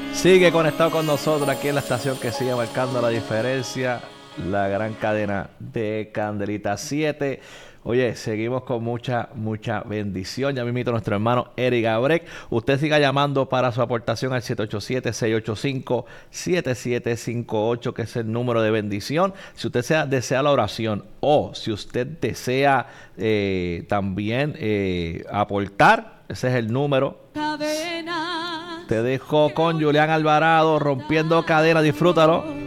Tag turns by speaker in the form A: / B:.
A: Sigue conectado con nosotros aquí en la estación que sigue marcando la diferencia, la gran cadena de Candelita 7. Oye, seguimos con mucha bendición. Ya me invito a nuestro hermano Eric Abrek. Usted siga llamando para su aportación al 787-685-7758, que es el número de bendición. Si usted desea la oración o si usted desea también aportar, ese es el número. Te dejo con Julián Alvarado, Rompiendo Cadenas. Disfrútalo.